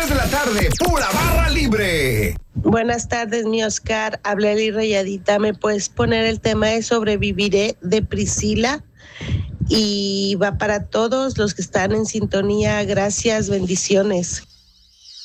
de la tarde, pura barra libre. Buenas tardes, mi Oscar. Habla Eli Rayadita. ¿Me puedes poner el tema de Sobreviviré de Priscila? Y va para todos los que están en sintonía. Gracias, bendiciones.